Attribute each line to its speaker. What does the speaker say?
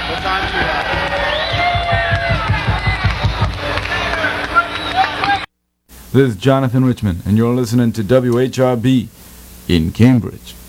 Speaker 1: What time do we have?
Speaker 2: This is Jonathan Richmond, and you're listening to WHRB in Cambridge.